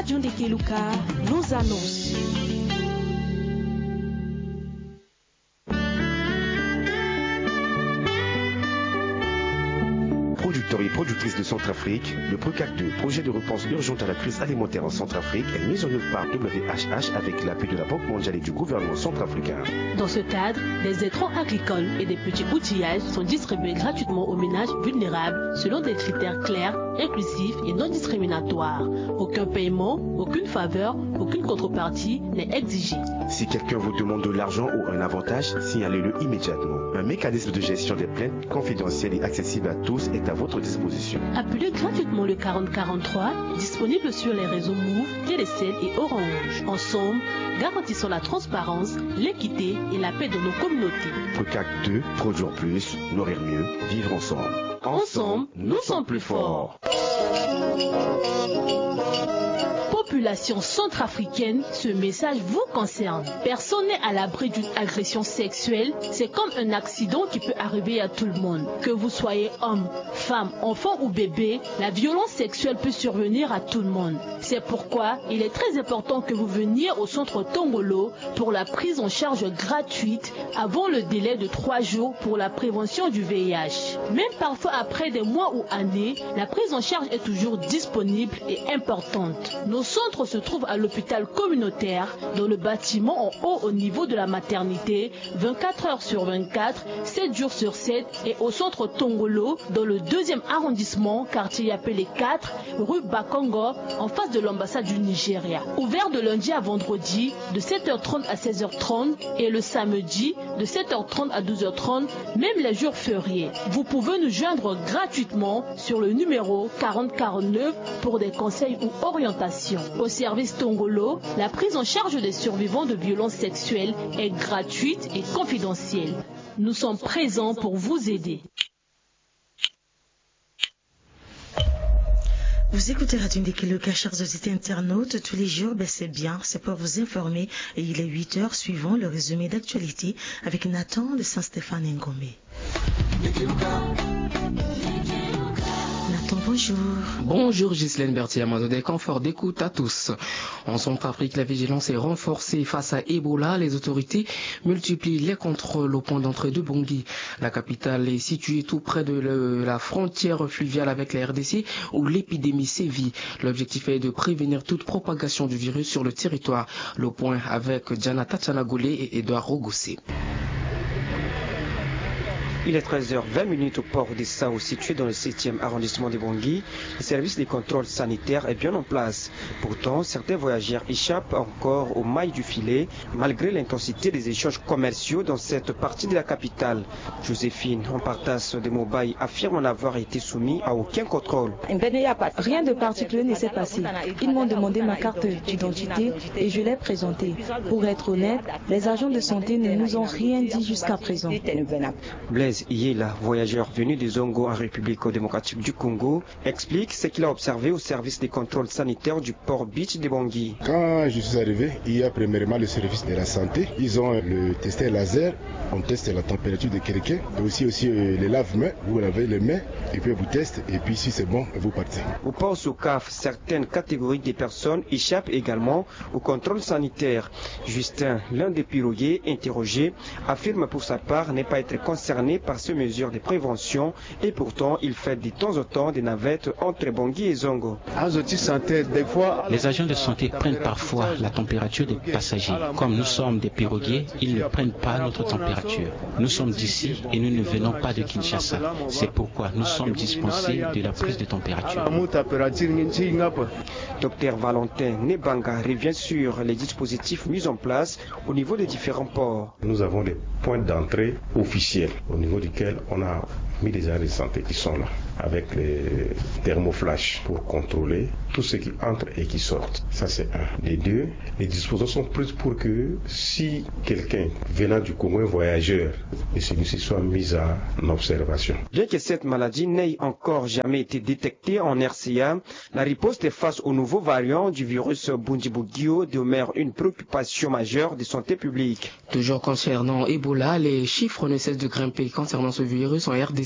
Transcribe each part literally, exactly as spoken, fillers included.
Radio Ndekeluka nous annonce. Producteurs et productrices de Centrafrique, le PROCAC deux, projet de réponse urgente à la crise alimentaire en Centrafrique, est mis en œuvre par W H H avec l'appui de la Banque mondiale et du gouvernement centrafricain. Dans ce cadre, des étrons agricoles et des petits outillages sont distribués gratuitement aux ménages vulnérables selon des critères clairs, inclusifs et non discriminatoires. Aucun paiement, aucune faveur, aucune contrepartie n'est exigé. Si quelqu'un vous demande de l'argent ou un avantage, signalez-le immédiatement. Un mécanisme de gestion des plaintes confidentiel et accessible à tous est à votre disposition. Appelez gratuitement le quarante quarante-trois, disponible sur les réseaux Move, Télécel et Orange. Ensemble, garantissons la transparence, l'équité et la paix dans nos communautés. PROCAC deux, produire plus, nourrir mieux, vivre ensemble. Ensemble, nous, nous sommes plus forts. Population centrafricaine, ce message vous concerne. Personne n'est à l'abri d'une agression sexuelle. C'est comme un accident qui peut arriver à tout le monde. Que vous soyez homme, femme, enfant ou bébé, la violence sexuelle peut survenir à tout le monde. C'est pourquoi il est très important que vous veniez au centre Tongolo pour la prise en charge gratuite avant le délai de trois jours pour la prévention du V I H. Même parfois après des mois ou années, la prise en charge est toujours disponible et importante. Nos centres se trouvent à l'hôpital communautaire, dans le bâtiment en haut au niveau de la maternité, vingt-quatre heures sur vingt-quatre, sept jours sur sept, et au centre Tongolo, dans le deuxième arrondissement, quartier appelé quatre, rue Bakongo, en face de l'ambassade du Nigeria. Ouvert de lundi à vendredi, de sept heures trente à seize heures trente, et le samedi, de sept heures trente à douze heures trente, même les jours fériés. Vous pouvez nous joindre gratuitement sur le numéro quarante quarante-neuf pour des conseils ou orientations. Au service Tongolo, la prise en charge des survivants de violences sexuelles est gratuite et confidentielle. Nous sommes présents pour vous aider. Vous écoutez Radio Ndekeluka, chers auditeurs internautes, tous les jours, ben c'est bien, c'est pour vous informer. Et il est huit heures, suivant le résumé d'actualité avec Nathan de Saint-Stéphane Ngomé. Nathan, bonjour. Bonjour Ghislaine Berthier, des conforts d'écoute à tous. En Centrafrique, la vigilance est renforcée face à Ebola. Les autorités multiplient les contrôles au point d'entrée de Bangui. La capitale est située tout près de le, la frontière fluviale avec la R D C où l'épidémie sévit. L'objectif est de prévenir toute propagation du virus sur le territoire. Le point avec Diana Tachanagolé et Edouard Rogossé. Il est treize heures vingt au port de Sao, situé dans le septième arrondissement de Bangui. Le service de contrôle sanitaire est bien en place. Pourtant, certains voyageurs échappent encore aux mailles du filet, malgré l'intensité des échanges commerciaux dans cette partie de la capitale. Joséphine Ampartas de Mobaye affirme n'avoir été soumis à aucun contrôle. Rien de particulier ne s'est passé. Ils m'ont demandé ma carte d'identité et je l'ai présentée. Pour être honnête, les agents de santé ne nous ont rien dit jusqu'à présent. Blaise Yela, voyageur venu de Zongo en République démocratique du Congo, explique ce qu'il a observé au service des contrôles sanitaires du port Beach de Bangui. Quand je suis arrivé, il y a premièrement le service de la santé. Ils ont le testeur laser, on teste la température de quelqu'un, et aussi, aussi euh, les lave-mains, vous lavez les mains, et puis vous testez, et puis si c'est bon, vous partez. Au port Soukaf, certaines catégories de personnes échappent également au contrôle sanitaire. Justin, l'un des piroguiers interrogés, affirme pour sa part ne pas être concerné par ces mesures de prévention et pourtant il fait de temps en temps des navettes entre Bangui et Zongo. Les agents de santé prennent parfois la température des passagers. Comme nous sommes des piroguiers, ils ne prennent pas notre température. Nous sommes d'ici et nous ne venons pas de Kinshasa. C'est pourquoi nous sommes dispensés de la prise de température. Docteur Valentin Nebanga revient sur les dispositifs mis en place au niveau des différents ports. Nous avons des points d'entrée officiels au niveau duquel on a mis des agents de santé qui sont là avec les thermoflash pour contrôler tout ce qui entre et qui sort. Ça c'est un. Les deux, les dispositions sont prises pour que si quelqu'un venant du Congo, un voyageur, et celui-ci soit mis en observation. Bien que cette maladie n'ait encore jamais été détectée en R C A, la riposte face au nouveau variant du virus Bundibugyo demeure une préoccupation majeure de santé publique. Toujours concernant Ebola, les chiffres ne cessent de grimper concernant ce virus en R D C.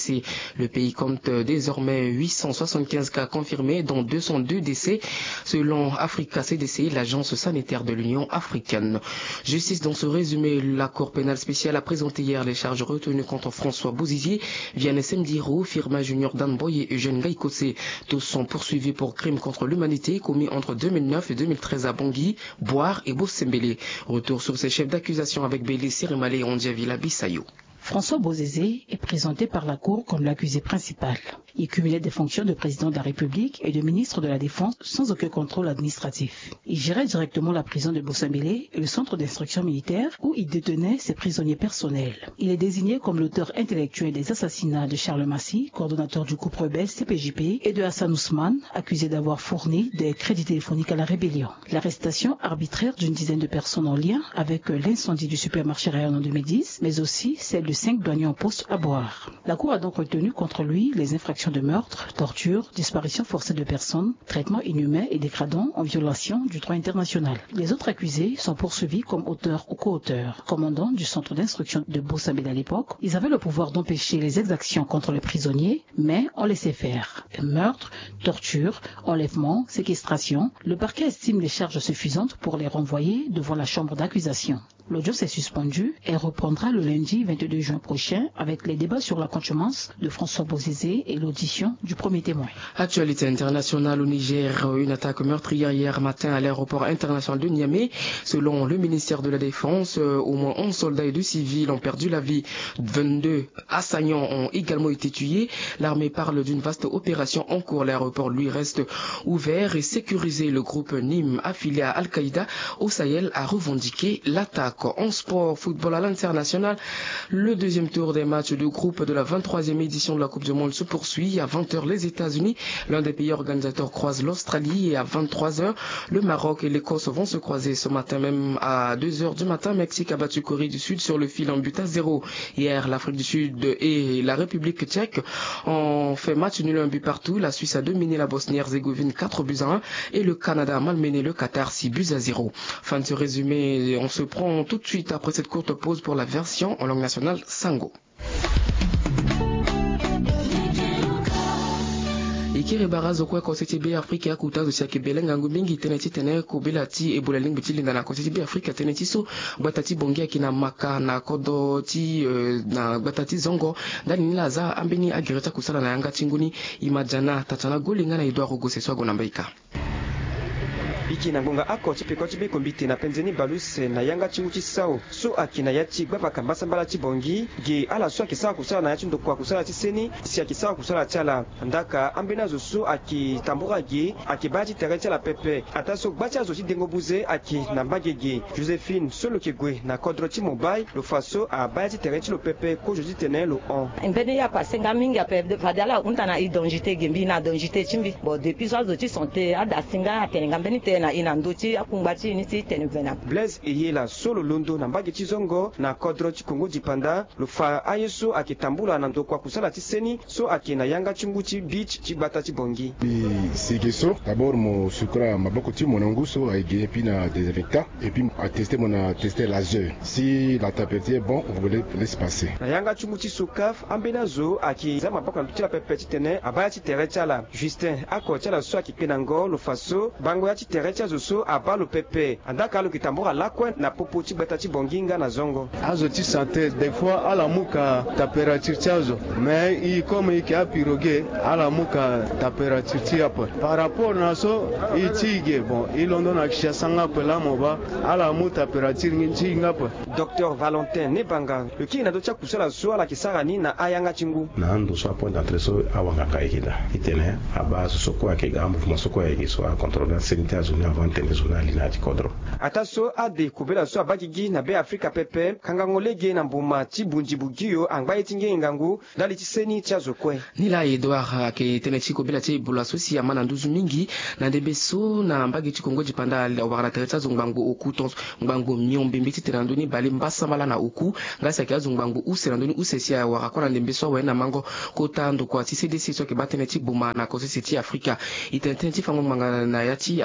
décès. Le pays compte désormais huit cent soixante-quinze cas confirmés, dont deux cent deux décès, selon Africa C D C, l'agence sanitaire de l'Union africaine. Justice dans ce résumé, la Cour pénale spéciale a présenté hier les charges retenues contre François Bozizier, Vianney Semdiro, Firma Junior Danboy et Eugène Gaïkosé. Tous sont poursuivis pour crimes contre l'humanité commis entre deux mille neuf et deux mille treize à Bangui, Boire et Bossembélé. Retour sur ces chefs d'accusation avec Bélé Sérémalé et Ondiavila Bissayo. François Bozizé est présenté par la Cour comme l'accusé principal. Il cumulait des fonctions de président de la République et de ministre de la Défense sans aucun contrôle administratif. Il gérait directement la prison de Bossembélé et le centre d'instruction militaire où il détenait ses prisonniers personnels. Il est désigné comme l'auteur intellectuel des assassinats de Charles Massy, coordonnateur du groupe rebelle C P J P, et de Hassan Ousmane, accusé d'avoir fourni des crédits téléphoniques à la rébellion. L'arrestation arbitraire d'une dizaine de personnes en lien avec l'incendie du supermarché Rayon en deux mille dix, mais aussi celle de cinq douaniers en poste à Boire. La Cour a donc retenu contre lui les infractions de meurtre, torture, disparition forcée de personnes, traitement inhumain et dégradant en violation du droit international. Les autres accusés sont poursuivis comme auteurs ou co-auteurs. Commandants du centre d'instruction de Bossembélé à l'époque, ils avaient le pouvoir d'empêcher les exactions contre les prisonniers, mais on laissait faire. Meurtre, torture, enlèvement, séquestration, le parquet estime les charges suffisantes pour les renvoyer devant la chambre d'accusation. L'audience est suspendue et reprendra le lundi vingt-deux juin prochain avec les débats sur la contumace de François Bozizé et l'audition du premier témoin. Actualité internationale au Niger, une attaque meurtrière hier matin à l'aéroport international de Niamey. Selon le ministère de la Défense, au moins onze soldats et deux civils ont perdu la vie. vingt-deux assaillants ont également été tués. L'armée parle d'une vaste opération en cours. L'aéroport lui reste ouvert et sécurisé. Le groupe Nîmes affilié à Al-Qaïda au Sahel a revendiqué l'attaque. En sport, football à l'international, le deuxième tour des matchs de groupe de la vingt-troisième édition de la Coupe du Monde se poursuit. À vingt heures, les États-Unis, l'un des pays organisateurs, croisent l'Australie, et à vingt-trois heures, le Maroc et l'Écosse vont se croiser. Ce matin même, à deux heures du matin, Mexique a battu Corée du Sud sur le fil en but à zéro. Hier, l'Afrique du Sud et la République tchèque ont fait match nul un but partout. La Suisse a dominé la Bosnie-Herzégovine quatre buts à un et le Canada a malmené le Qatar six buts à zéro. Fin de ce résumé, on se prend tout de suite après cette courte pause pour la version en langue nationale Sango. Ikiri barazo kwa kwa seti be Afrika kutazo siya kibelenga ngumingi teneti tene kubila ti ebola lingu ti linda na kwa seti be Afrika teneti so batati bongia kina maka na kodo ti uh, na batati zongo ndani nila za ambeni agireta kusala na yanga chinguni imajana tatana goli ngana idwa rogose swago nambaika. Iki na ngonga ako chipe kwa chipe kombite na penzeni baluse na yanga chingu chisao so akina yachi gbaba kambasa mbala chibongi ge ala so akisa kusala na yachi ndo kwa kusala chiseni si akisa kusala chala ndaka ambena zo so aki tambura ge akibaji tere chala pepe ataso gbacha zo dengo buze aki na bagege Josephine solo kegwe na kodro chi mobile lo faso a baji tere chi lo pepe ko joji tene lo on mbene ya pasenga mingi ape fadala untana idonjite gembi na donjite chimbi bo depuis so zo chi sonte ada singa atenga mbeni te na inandochi akumbati initi tenevena Blaise Eyela solo londo na mbage chizongo na kodro chikongo jipanda lufa ayeso akitambula na ndokwa kusala tiseni so akina yanga chimbuchi beach chibata chibongi bi sigeso d'abord mo sukra maboko ti monanguso a gagné puis na désinfectant et puis a testé mon a testé laser si la température est bon on voulait laisser passer na yanga chimbuchi sukaf ambenazo akiza maboko ntila pepe tene abaya titere chala Justin ako chala so akipenango lufaso bango ya titere chazoso abalo pepe andaka lo kitambura lakwe na popo chibata chibonginga na zongo azo ti santé des fois ala muka température chazo mais i comme i a pirogue ala muka température ti apa par rapport na so i tige bon i londo na kisha sanga pela moba ala mu température ngi ngapa Docteur Valentin Nebanga le ki na do cha kusala so ala kisarani na ayanga chingu na ndo so point d'entrée so awanga kaikida itene aba so ko akega mouvement so ko yeki so a contrôler sanitaire zone avant tenezona linati kodro ataso ade kubela so abagigi na be Afrika pepe kanga ngolege na mbuma tibunji bugio angbaye tinge ngangu dali tiseni chazo kwe nila Edouard ke tenechi kubela ti bula sosi ya mana nduzu mingi na debeso na mbagi chikongo jipanda wala tereta zungbangu okuton ngbangu myombe mbiti tenandoni bali mbasa mala na oku ngasa ke zungbangu userandoni usesia wara kona ndembeso wa na mango kotando kwa C D C so ke batene ti buma na kosisi ti Afrika itententi fango manga na yati asango so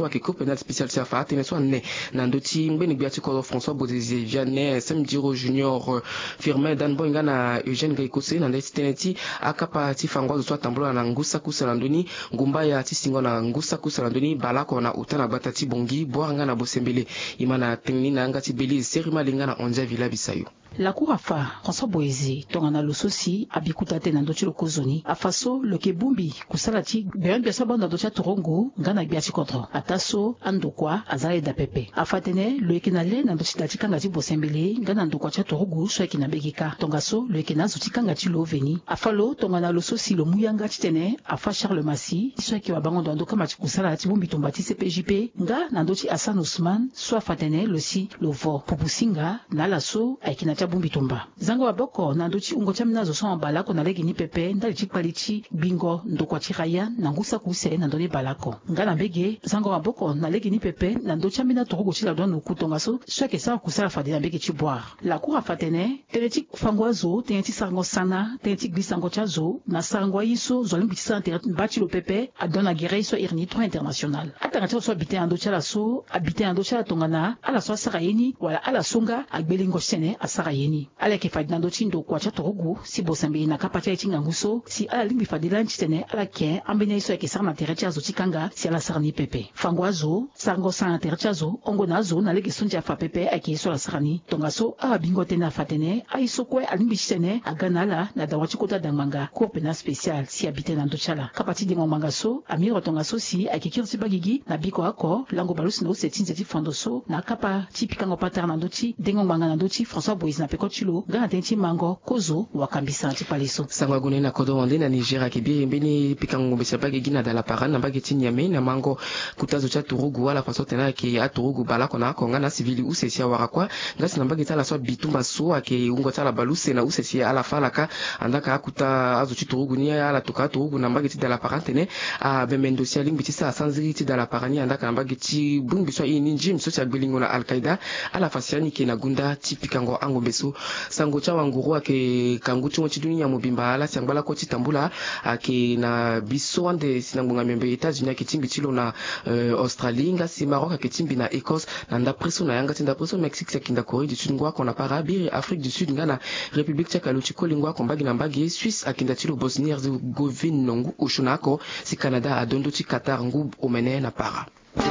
so ke ko penal spécial sia fa tene so ne na ndoti mbeni biati ko François Bozezi Vianney Samdiro Junior Firmin Dan Boinga na Eugène Gaikose na ndeti teneti akapa ti fangwa so tambula na ngusa kusala ndoni ngumba ya ti singo na ngusa kusala ndoni balako na utana batati bongi boanga na bosembele imana tenni na ngati beli serima linga na onja villa bisayo. La cour afa François Boezi tongana lososi abikuta te na ndochi lokozoni afaso lokebumbi kusalati beyon biasa banda ndochi torongo ngana biati kontro ataso andokwa azale da pepe afatene loekenale na ndochi tati kanga ti bosembele ngana ndokwa cha torongo so ekina begika tongaso loekena zuti kanga ti loveni afalo tongana lososi lo muyanga titene afa Charles Massi so ekiwa bango ndo kama ti kusalati bumbi tombati C P J P nga na ndochi Hassan Ousmane so afatene losi lovo pupusinga na laso ekina bumbi tumba zango waboko na ndochi ungo chamina zo so balako na legi ni pepe ndali chipalichi bingo ndokwa chiraya na ngusa kuse na ndoni balako ngana mbege zango waboko na legi ni pepe na ndochi chamina togo chila don kutonga so sweke sa kusala fadi na mbege chiboire la cour afatene teneti fangwazo teneti sango sana teneti glisango chazo na sango yiso zo limbi tsante bati lo pepe adona gereso irni trois international atanga so habiter en ndochi la so habiter en ndochi la tongana ala so sarayeni wala ala songa agbelingo sene asara yeni ala ke fadi nando chindo kwa cha togo si bosambe na kapata ya chinga nguso si ala limbi fadi lanchi tene ala ke ambene iso ke sarna terecha zo chikanga si ala sarni pepe fangwazo sango sana terecha zo ongo nazo na lege sunja fa pepe ake iso la sarni tongaso a bingo tena fatene a iso kwe alimbi chitene aganala na dawachi kota dangmanga ko pena spécial si habite nando chala kapati dingo mangaso amiro tongaso si ake kirti bagigi na biko ako lango balusi no setinze ti fondoso na kapa tipikango patar nando chi dingo manga nando chi François Boezi na peko chilo ga tenti mango kozo wakambisa anti paliso sangwa gune na kodo wande na Nigeria ke bi mbeni pikango besa bagi gina dala para na bagi tinya me na mango kutazo cha turugu wala faso tena ke aturugu bala kona ko ngana civili usesia warakwa ngasi na bagi tala so bitumba so ake ungo tala baluse na usesia ala falaka andaka akuta azo chi turugu ni ala tuka turugu na bagi dala para tene a bemendo sia limbi tisa sanziri ti dala para ni andaka na bagi ti bumbi so ini jim so cha gbelingo na Al-Qaeda ala fasiani ke na gunda ti pikango ango beso sango cha wanguru ake kanguchi mo chidunia mobimba ala siambala ko chitambula ake na biso ande sinangunga membe États-Unis ake timbi chilo na uh, Australie nga si Maroc ake timbi na Écosse na nda preso na yanga tinda preso Mexique sakinda Corée du Sud ngwa kona parabiri Afrique du Sud nga na République Tchèque aluchi kolingwa kombagi na mbagi Suisse akinda chilo Bosnie Herzégovine nongu oshunako si Canada adondo chi Qatar ngu omene na para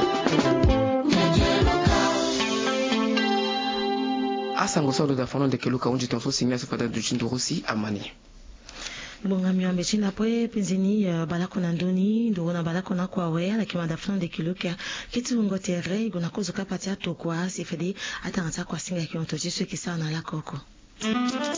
asango solo da fono de keluka unji tonso sinya sifada du chindurusi amani bonga miambe china poe penzini uh, balako na ndoni ndo na balako na kwa we ala kimanda fono de keluka kitu ngote re gona kozo kapati atokwa sifedi atanga kwa singa kionto jisu kisana la koko